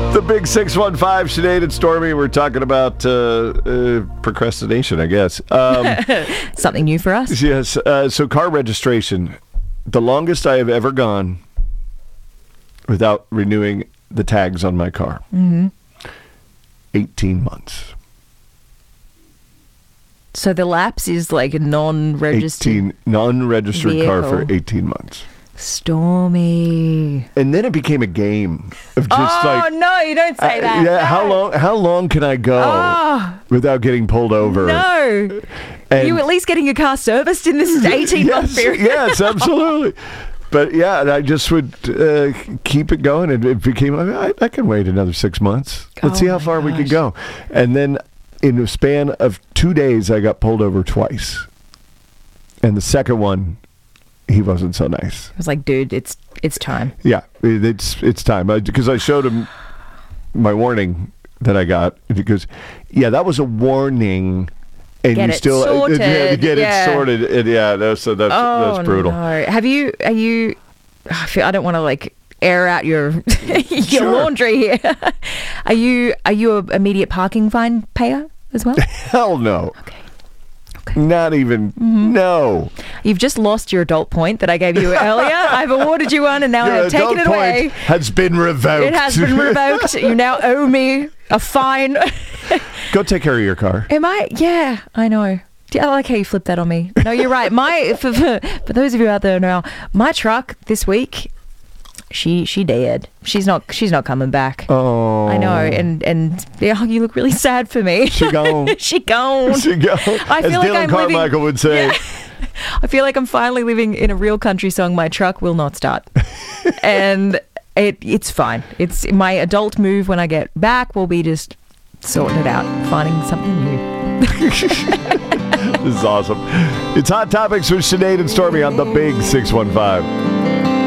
The big 615, Sinead and Stormy. We're talking about procrastination, I guess. Something new for us. Yes. So car registration. The longest I have ever gone without renewing the tags on my car. 18 months. So the lapse is like a non-registered non-registered car vehicle. for 18 months. Stormy. And then it became a game of just No, you don't say that. Yeah, No. how long can I go without getting pulled over? No. And You at least getting your car serviced in this 18-month period. Yes, absolutely. But yeah, and I just would keep it going, and it became, I can wait another 6 months. Let's see how far we could go. And then in a span of 2 days, I got pulled over twice. And the second one, he wasn't so nice. I was like, dude, it's time. Yeah, it's time. Because I showed him my warning that I got. And he goes, yeah, that was a warning. And Get you it still sorted. it sorted. And that's brutal. No. Are you I don't want to like air out your your laundry here. Are you a immediate parking fine payer as well? Hell no. Okay. Not even, no. You've just lost your adult point that I gave you earlier. I've awarded you one and now I've taken it away. Has been revoked. It has been revoked. You now owe me a fine. Go take care of your car. Am I? Yeah, I know. I like how you flipped that on me. No, you're right. For those of you out there now, my truck this week, she dead. She's not coming back. Oh, I know, and yeah, you look really sad for me. She gone. She gone. She gone. I feel As like Dylan I'm Carmichael would say. Yeah. I feel like I'm finally living in a real country song. My truck will not start, and it's fine. It's my adult move when I get back. Will be just sorting it out, finding something new. This is awesome. It's Hot Topics with Sinead and Stormy on the Big 615.